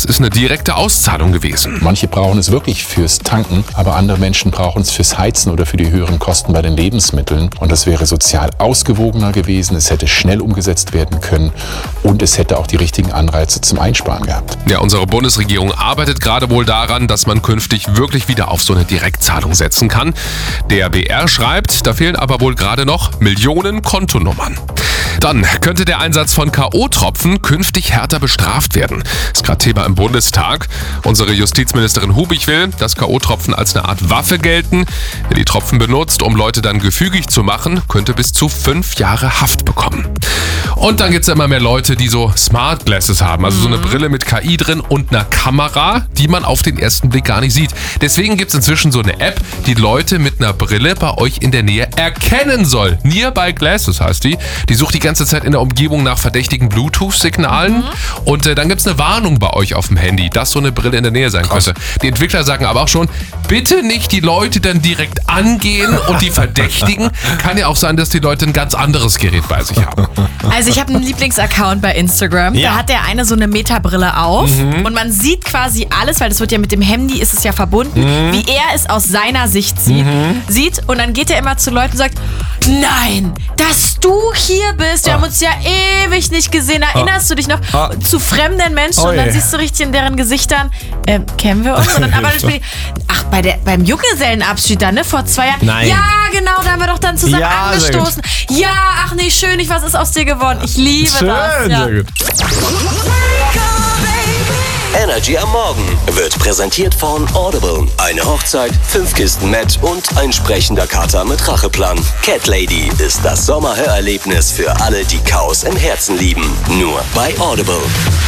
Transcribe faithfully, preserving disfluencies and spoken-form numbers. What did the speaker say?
ist eine direkte Auszahlung gewesen. Manche brauchen es wirklich fürs Tanken, aber andere Menschen brauchen es fürs Heizen oder für die höheren Kosten bei den Lebensmitteln. Und das wäre sozial ausgewogener gewesen, es hätte schnell umgesetzt werden können und es hätte auch die richtigen Anreize zum Einsparen gehabt. Ja, unsere Bundesregierung arbeitet gerade wohl daran, dass man künftig wirklich wieder auf so eine Direktzahlung setzen kann. Der B R schreibt, da fehlen aber wohl gerade noch Millionen Kontonummern. Dann könnte der Einsatz von K O-Tropfen künftig härter bestraft werden. Das ist gerade Thema im Bundestag. Unsere Justizministerin Hubig will, dass K O-Tropfen als eine Art Waffe gelten. Wer die Tropfen benutzt, um Leute dann gefügig zu machen, könnte bis zu fünf Jahre Haft bekommen. Und dann gibt es immer mehr Leute, die so Smart Glasses haben, also so eine Brille mit K I drin und einer Kamera, die man auf den ersten Blick gar nicht sieht. Deswegen gibt es inzwischen so eine App, die Leute mit einer Brille bei euch in der Nähe erkennen soll. Nearby Glasses heißt die. Die sucht die ganze Zeit in der Umgebung nach verdächtigen Bluetooth-Signalen. Mhm. Und äh, dann gibt es eine Warnung bei euch auf dem Handy, dass so eine Brille in der Nähe sein Krass. könnte. Die Entwickler sagen aber auch schon, bitte nicht die Leute dann direkt angehen und die verdächtigen. Kann ja auch sein, dass die Leute ein ganz anderes Gerät bei sich haben. Also ich habe einen Lieblingsaccount bei Instagram. Ja. Da hat der eine so eine Meta-Brille auf mhm. und man sieht quasi alles, weil das wird ja mit dem Handy, ist es ja verbunden, mhm. wie er es aus seiner Sicht sieht, mhm. sieht. Und dann geht er immer zu Leuten und sagt, nein, dass du hier bist. Wir ah. haben uns ja ewig nicht gesehen. Erinnerst ah. du dich noch ah. zu fremden Menschen? Oh, und dann yeah. siehst du richtig in deren Gesichtern, äh, kennen wir uns? Und dann, aber dann spiel ich, ach, bei der, beim Junggesellenabschied dann, ne, vor zwei Jahren. Nein. Ja, genau, da haben wir doch dann zusammen Ja, sehr angestoßen. Ja, ach nee, schön, nicht, was ist aus dir geworden? Ich liebe Schön, das. Ja. sehr gut. Energy am Morgen wird präsentiert von Audible. Eine Hochzeit, fünf Kisten Met und ein sprechender Kater mit Racheplan. Cat Lady ist das Sommerhörerlebnis für alle, die Chaos im Herzen lieben. Nur bei Audible.